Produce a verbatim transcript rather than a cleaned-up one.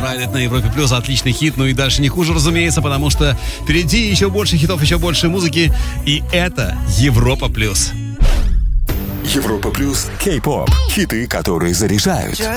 Ride It на Европе Плюс. Отличный хит, ну и дальше не хуже, разумеется, потому что впереди еще больше хитов, еще больше музыки. И это Европа Плюс. Европа Плюс, Кей-поп, хиты, которые заряжают.